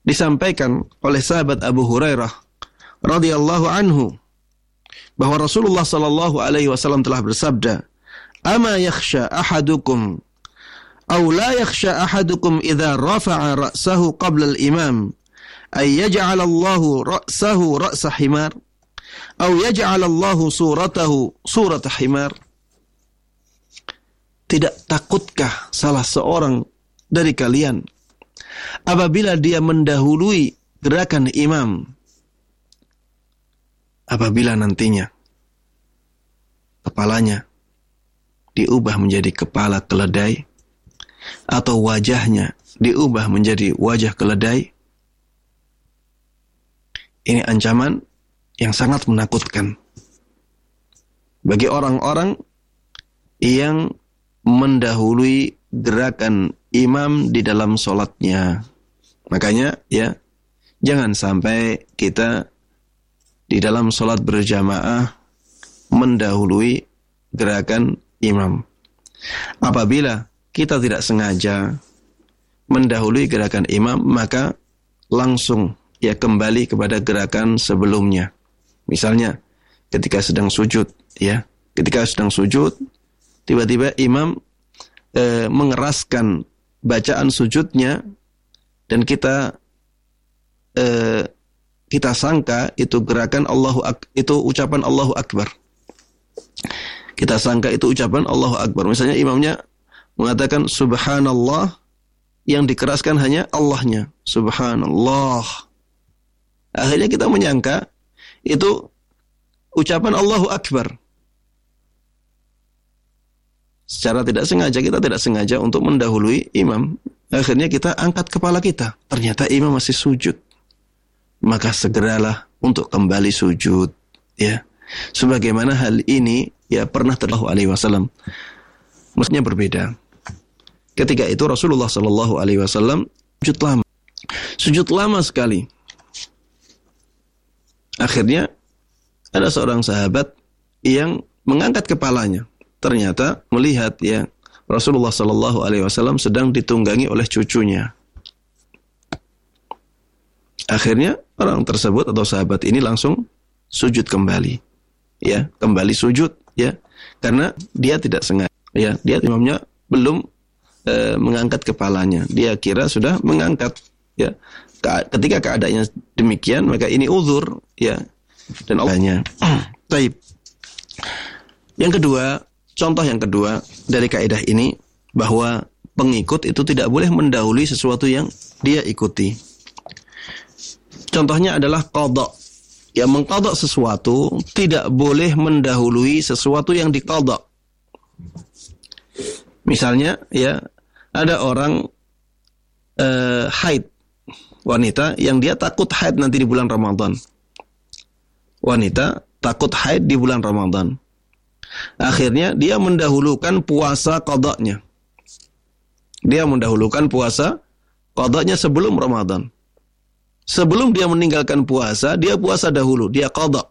disampaikan oleh sahabat Abu Hurairah radhiyallahu anhu bahwa Rasulullah sallallahu alaihi wasallam telah bersabda, "Ama yakhsha ahadukum aw la yakhsha ahadukum idza rafa'a ra'sahu qabla al-imam ay yaj'ala Allahu ra'sahu ra'sa himar aw yaj'ala Allahu suratahu surata himar." Tidak takutkah salah seorang dari kalian apabila dia mendahului gerakan imam, apabila nantinya kepalanya diubah menjadi kepala keledai atau wajahnya diubah menjadi wajah keledai? Ini ancaman yang sangat menakutkan bagi orang-orang yang mendahului gerakan imam di dalam sholatnya. Makanya ya, jangan sampai kita di dalam sholat berjamaah mendahului gerakan imam. Apabila kita tidak sengaja mendahului gerakan imam, maka langsung ya kembali kepada gerakan sebelumnya. Misalnya ketika sedang sujud, ya, ketika sedang sujud tiba-tiba imam mengeraskan bacaan sujudnya dan kita sangka itu gerakan itu ucapan Allahu Akbar. Kita sangka itu ucapan Allahu Akbar. Misalnya imamnya mengatakan subhanallah, yang dikeraskan hanya Allahnya, subhanallah. Akhirnya kita menyangka itu ucapan Allahu Akbar. Secara tidak sengaja, kita tidak sengaja untuk mendahului imam. Akhirnya kita angkat kepala kita. Ternyata imam masih sujud. Maka segeralah untuk kembali sujud. Ya, sebagaimana hal ini ya pernah terjadi alaihi wasallam. Maksudnya berbeda. Ketika itu Rasulullah sallallahu alaihi wasallam sujud lama sekali. Akhirnya ada seorang sahabat yang mengangkat kepalanya. Ternyata melihat ya Rasulullah sallallahu alaihi wasallam sedang ditunggangi oleh cucunya. Akhirnya orang tersebut atau sahabat ini langsung sujud kembali. Ya, kembali sujud ya. Karena dia tidak sengaja. Ya, dia imamnya belum mengangkat kepalanya. Dia kira sudah mengangkat ya. Ketika keadaannya demikian, maka ini uzur ya. Dan Allahnya. Baik. Yang kedua, contoh yang kedua dari kaidah ini, bahwa pengikut itu tidak boleh mendahului sesuatu yang dia ikuti. Contohnya adalah qadha. Ya, mengqadha sesuatu tidak boleh mendahului sesuatu yang diqadha. Misalnya ya, ada orang haid, wanita yang dia takut haid nanti di bulan Ramadan. Wanita takut haid di bulan Ramadan. Akhirnya dia mendahulukan puasa qadanya. Dia mendahulukan puasa qadanya sebelum Ramadan. Sebelum dia meninggalkan puasa, dia puasa dahulu, dia qada.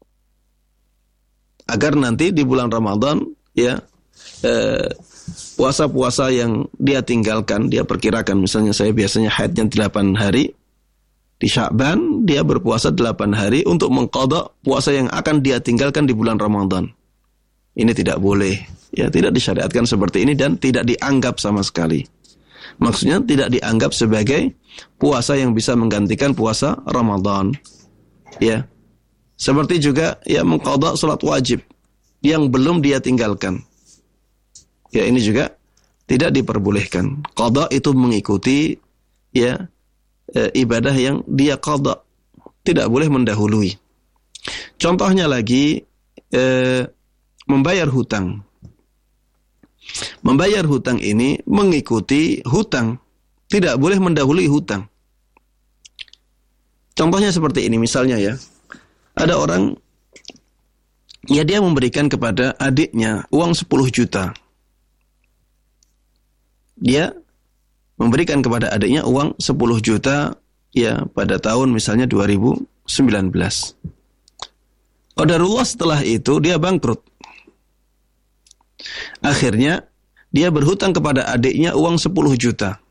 Agar nanti di bulan Ramadan ya puasa-puasa yang dia tinggalkan, dia perkirakan misalnya saya biasanya haidnya 8 hari. Di Sya'ban dia berpuasa 8 hari untuk mengqadha puasa yang akan dia tinggalkan di bulan Ramadan. Ini tidak boleh, ya, tidak disyariatkan seperti ini dan tidak dianggap sama sekali. Maksudnya tidak dianggap sebagai puasa yang bisa menggantikan puasa Ramadan. Ya. Seperti juga ya mengqadha salat wajib yang belum dia tinggalkan. Ya, ini juga tidak diperbolehkan. Qadha itu mengikuti ya ibadah yang dia qadha, tidak boleh mendahului. Contohnya lagi membayar hutang. Membayar hutang ini mengikuti hutang, tidak boleh mendahului hutang. Contohnya seperti ini, misalnya ya, ada orang ya dia memberikan kepada adiknya uang 10 juta. Dia memberikan kepada adiknya uang 10 juta ya pada tahun misalnya 2019. Qadarullah setelah itu dia bangkrut. Akhirnya dia berhutang kepada adiknya uang 10 juta.